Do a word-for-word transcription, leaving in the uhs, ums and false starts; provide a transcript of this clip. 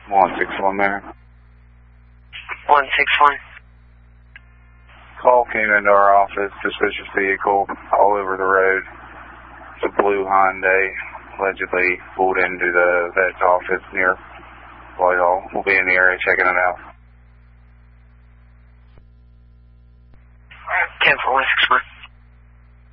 one six one there. one six one. Call came into our office, suspicious vehicle all over the road. It's a blue Hyundai, allegedly pulled into the vet's office near Whitehall. We'll be in the area checking it out. ten four one six one.